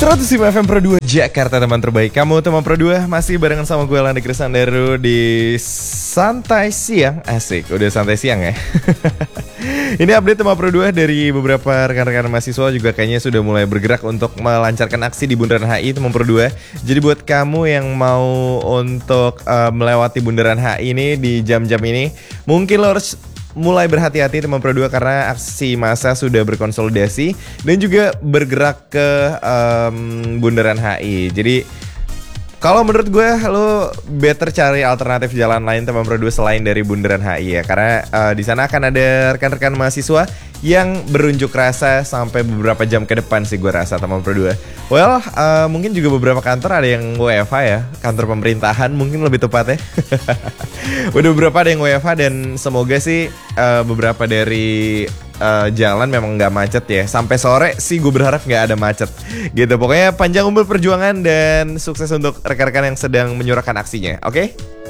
105 FM Pro 2 Jakarta, teman terbaik kamu. Teman Pro 2 masih barengan sama gue Landi Krisandaru di Santai Siang. Asik, udah santai siang ya. Ini update teman Pro 2 dari beberapa rekan-rekan mahasiswa juga kayaknya sudah mulai bergerak untuk melancarkan aksi di Bundaran HI teman Pro 2. Jadi buat kamu yang mau untuk melewati Bundaran HI ini di jam-jam ini, mungkin lo harus mulai berhati-hati teman Pro 2 karena aksi massa sudah berkonsolidasi dan juga bergerak ke Bundaran HI. Jadi kalau menurut gue lo better cari alternatif jalan lain teman Pro 2 selain dari Bundaran HI ya, karena di sana akan ada rekan-rekan mahasiswa yang berunjuk rasa sampai beberapa jam ke depan sih gue rasa teman Pro 2. Well, mungkin juga beberapa kantor ada yang WFH ya, kantor pemerintahan mungkin lebih tepat ya. Udah beberapa ada yang WFH dan semoga sih beberapa dari jalan memang nggak macet ya. Sampai sore sih gue berharap nggak ada macet gitu. Pokoknya panjang umur perjuangan dan sukses untuk rekan-rekan yang sedang menyuarakan aksinya, oke?